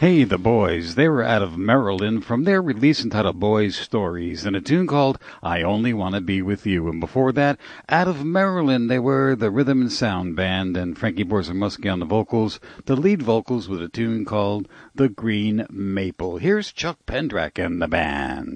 Hey, the Boys. They were out of Maryland from their release entitled Boys Stories and a tune called I Only Want to Be With You. And before that, out of Maryland, they were the Rhythm and Sound Band and Frankie Borzamusky on the vocals, the lead vocals with a tune called The Green Maple. Here's Chuck Pendrak and the band.